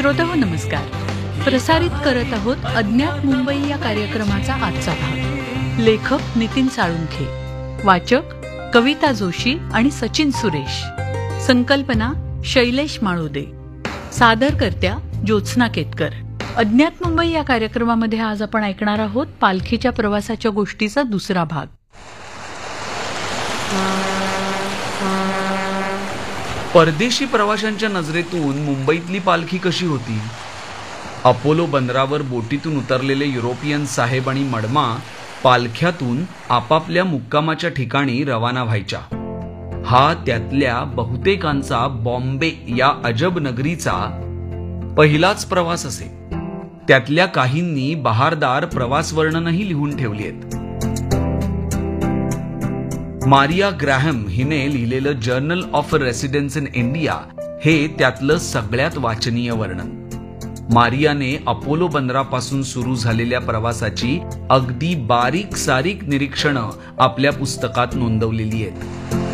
श्रोतेहो नमस्कार. प्रसारित करत आहोत अज्ञात मुंबई या कार्यक्रमाचा आजचा भाग. लेखक नितीन साळुंखे, वाचक कविता जोशी आणि सचिन सुरेश, संकल्पना शैलेश माळुदे, सादरकर्त्या ज्योत्स्ना केतकर. अज्ञात मुंबई या कार्यक्रमामध्ये आज आपण ऐकणार आहोत पालखीच्या प्रवासाच्या गोष्टीचा दुसरा भाग. परदेशी प्रवाशांच्या नजरेतून मुंबईतली पालखी कशी होती? अपोलो बंदरावर बोटीतून उतरलेले युरोपियन साहेब आणि मडमा पालख्यातून आपापल्या मुक्कामाच्या ठिकाणी रवाना व्हायच्या. हा त्यातल्या बहुतेकांचा बॉम्बे या अजब नगरीचा पहिलाच प्रवास असे. त्यातल्या काहींनी बहारदार प्रवास वर्णनही लिहून ठेवली आहेत. मारिया ग्रॅहम हिने लिहिलेलं journal of residence in India हे त्यातलं सगळ्यात वाचनीय वर्णन. मारियाने अपोलो बंदरापासून सुरू झालेल्या प्रवासाची अगदी बारीक सारीक निरीक्षणं आपल्या पुस्तकात नोंदवलेली आहेत.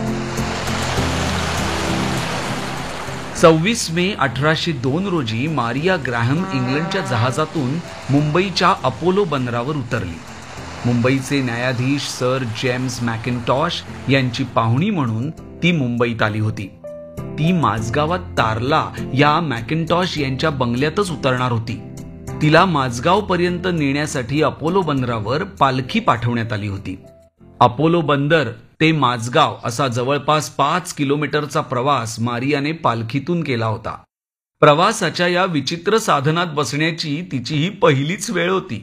26 मे 1802 रोजी मारिया ग्रॅहम इंग्लंडच्या जहाजातून मुंबईच्या अपोलो बंदरावर उतरली. मुंबईचे न्यायाधीश सर जेम्स मॅकिन्टॉश यांची पाहुणी म्हणून ती मुंबईत आली होती. ती माझगावात तारला या मॅकिन्टॉश यांच्या बंगल्यातच उतरणार होती. तिला माझगाव पर्यंत नेण्यासाठी अपोलो बंदरावर पालखी पाठवण्यात आली होती. अपोलो बंदर ते माझगाव असा जवळपास 5 किलोमीटरचा प्रवास मारियाने पालखीतून केला होता. प्रवासाच्या या विचित्र साधनात बसण्याची तिची ही पहिलीच वेळ होती.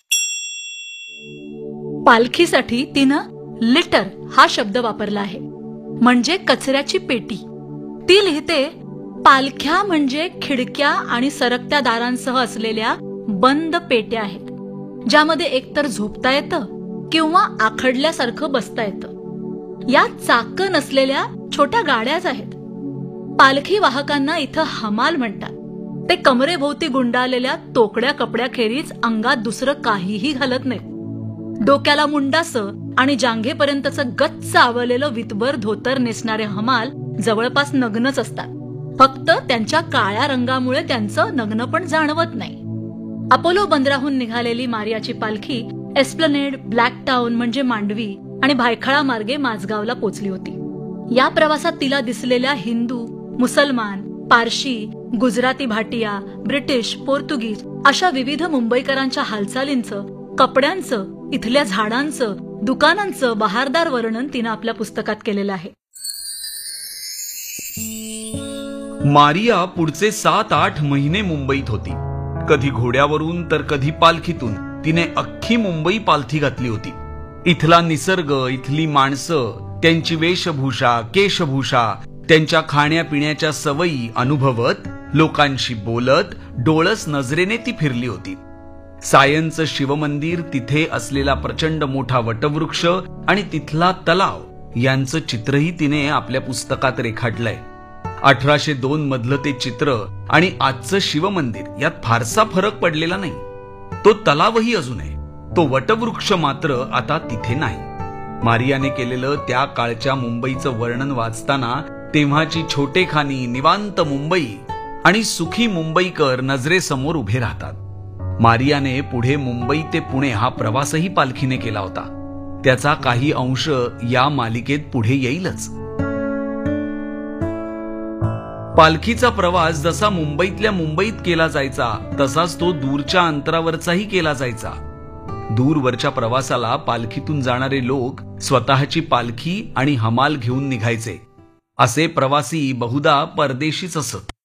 पालखीसाठी तिनं लिटर हा शब्द वापरला आहे, म्हणजे कचऱ्याची पेटी. ती लिहिते, पालख्या म्हणजे खिडक्या आणि सरकत्या दारांसह असलेल्या बंद पेट्या आहेत, ज्यामध्ये एकतर झोपता येतं किंवा आखडल्यासारखं बसता येतं. या चाकं नसलेल्या छोट्या गाड्याच आहेत. पालखी वाहकांना इथं हमाल म्हणतात. ते कमरेभोवती गुंडाळलेल्या तोकड्या कपड्याखेरीज अंगात दुसरं काहीही घालत नाहीत. डोक्याला मुंडासं आणि जांघेपर्यंतचं गच्च आवळलेलं वितभर धोतर नेसणारे हमाल जवळपास नग्नच असतात. फक्त त्यांच्या काळ्या रंगामुळे त्यांचं नग्न पण जाणवत नाही. अपोलो बंदराहून निघालेली मारियाची पालखी एस्प्लनेड, ब्लॅक टाउन म्हणजे मांडवी आणि भायखळा मार्गे माझगावला पोचली होती. या प्रवासात तिला दिसलेल्या हिंदू, मुसलमान, पारशी, गुजराती भाटिया, ब्रिटिश, पोर्तुगीज अशा विविध मुंबईकरांच्या हालचालींचं, कपड्यांचं, इथल्या झाडांचं, दुकानांचं बहारदार वर्णन तिनं आपल्या पुस्तकात केलेलं आहे. मारिया पुढचे 7-8 महिने मुंबईत होती. कधी घोड्यावरून तर कधी पालखीतून तिने अख्खी मुंबई पालथी घातली होती. इथला निसर्ग, इथली माणसं, त्यांची वेशभूषा, केशभूषा, त्यांच्या खाण्यापिण्याच्या सवयी अनुभवत, लोकांशी बोलत, डोळस नजरेने ती फिरली होती. सायनचं शिवमंदिर, तिथे असलेला प्रचंड मोठा वटवृक्ष आणि तिथला तलाव यांचं चित्रही तिने आपल्या पुस्तकात रेखाटलंय. 1802 मधलं ते चित्र आणि आजचं शिवमंदिर यात फारसा फरक पडलेला नाही. तो तलावही अजून आहे, तो वटवृक्ष मात्र आता तिथे नाही. मारियाने केलेलं त्या काळच्या मुंबईचं वर्णन वाचताना तेव्हाची छोटेखानी निवांत मुंबई आणि सुखी मुंबईकर नजरेसमोर उभे राहतात. मारियाने पुढे मुंबई ते पुणे हा प्रवासही पालखीने केला होता. त्याचा काही अंश या मालिकेत पुढे येईलच. पालखीचा प्रवास जसा मुंबईतल्या मुंबईत केला जायचा तसाच तो दूरच्या अंतरावरचाही केला जायचा. दूरवरच्या प्रवासाला पालखीतून जाणारे लोक स्वतःची पालखी आणि हमाल घेऊन निघायचे. असे प्रवासी बहुधा परदेशीच असत.